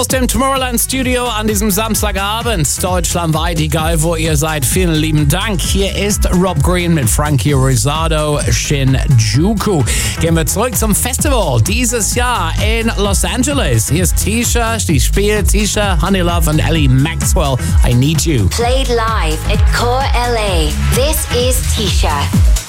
aus dem Tomorrowland Studio an diesem Samstagabend. Deutschlandweit, egal wo ihr seid. Vielen lieben Dank. Hier ist Rob Green mit Frankie Rosado, Shinjuku. Gehen wir zurück zum Festival dieses Jahr in Los Angeles. Hier ist Tisha, die spielt Tisha, Honey Love und Ellie Maxwell. I Need You. Played live at Core LA. This is Tisha.